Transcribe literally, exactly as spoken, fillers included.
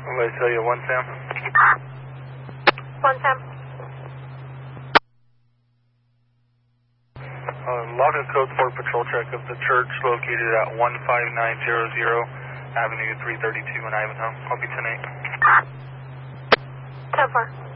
What did I tell you, one Sam? One Sam. Uh, log a code for patrol check of the church located at one five nine zero zero Avenue three thirty-two in Ivanhoe. I'll be ten eight. ten four.